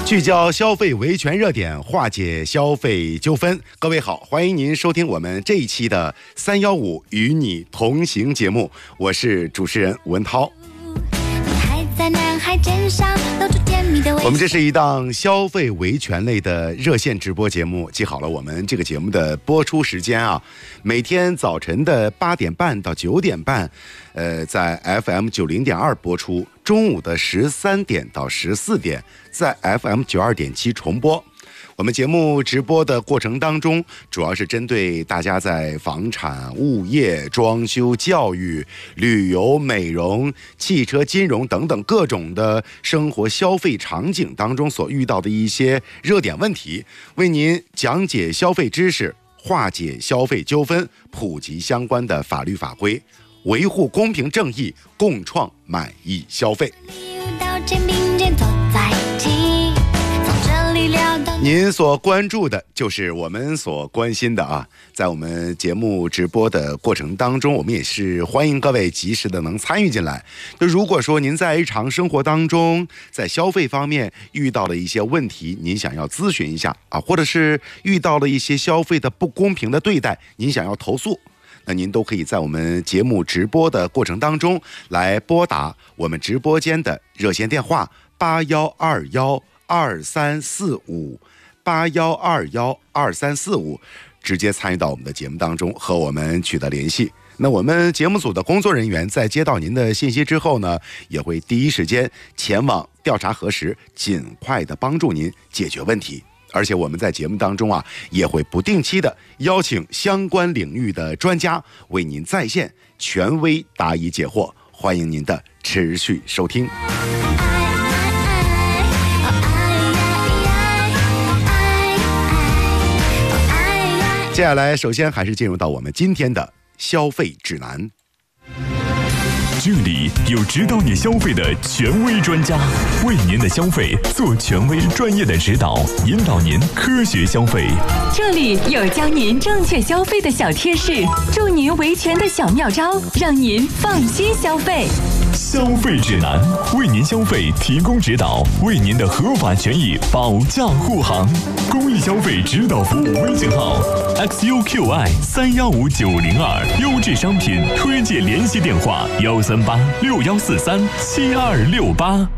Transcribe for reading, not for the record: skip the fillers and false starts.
聚焦消费维权热点，化解消费纠纷。各位好，欢迎您收听我们这一期的315与你同行节目，我是主持人文涛。我们这是一档消费维权类的热线直播节目，记好了我们这个节目的播出时间啊，每天早晨的8点半到9点半，在 FM 90.2播出，中午的13点到14点在 FM 92.7重播。我们节目直播的过程当中，主要是针对大家在房产、物业、装修、教育、旅游、美容、汽车、金融等等各种的生活消费场景当中所遇到的一些热点问题，为您讲解消费知识，化解消费纠纷，普及相关的法律法规，维护公平正义，共创满意消费。您所关注的就是我们所关心的啊，在我们节目直播的过程当中，我们也是欢迎各位及时的能参与进来。就如果说您在日常生活当中，在消费方面遇到了一些问题，您想要咨询一下啊，或者是遇到了一些消费的不公平的对待，您想要投诉，那您都可以在我们节目直播的过程当中来拨打我们直播间的热线电话81212345，81212345，直接参与到我们的节目当中，和我们取得联系。那我们节目组的工作人员在接到您的信息之后呢，也会第一时间前往调查核实，尽快的帮助您解决问题。而且我们在节目当中啊，也会不定期的邀请相关领域的专家为您在线权威答疑解惑，欢迎您的持续收听。接下来首先还是进入到我们今天的消费指南。 这里有指导你消费的权威专家，为您的消费做权威专业的指导，引导您科学消费。 这里有教您正确消费的小贴士，助您维权的小妙招，让您放心消费。 消费指南，为您消费提供指导，为您的合法权益保驾护航。公益消费指导服务微信号 XUQI315902，优质商品推荐联系电话13861437268。